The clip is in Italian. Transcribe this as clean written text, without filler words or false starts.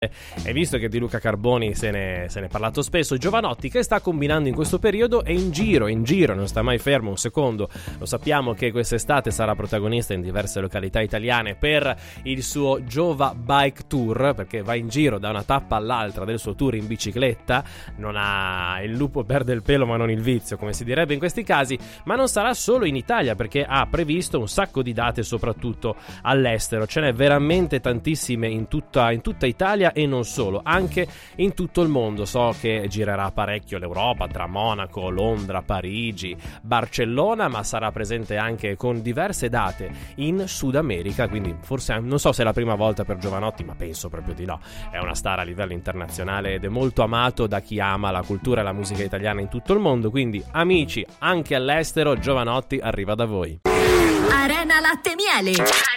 E visto che di Luca Carboni se ne è parlato spesso, Jovanotti che sta combinando in questo periodo è in giro, non sta mai fermo un secondo. Lo sappiamo che quest'estate sarà protagonista in diverse località italiane per il suo Jova Bike Tour, perché va in giro da una tappa all'altra del suo tour in bicicletta. Non ha il lupo perde il pelo ma non il vizio, come si direbbe in questi casi, ma non sarà solo in Italia, perché ha previsto un sacco di date soprattutto all'estero. Ce n'è veramente tantissime in tutta Italia e non solo, anche in tutto il mondo. So che girerà parecchio l'Europa, tra Monaco, Londra, Parigi, Barcellona, ma sarà presente anche con diverse date in Sud America, quindi forse non so se è la prima volta per Jovanotti, ma penso proprio di no. È una star a livello internazionale ed è molto amato da chi ama la cultura e la musica italiana in tutto il mondo, quindi amici, anche all'estero Jovanotti arriva da voi. Arena Latte Miele.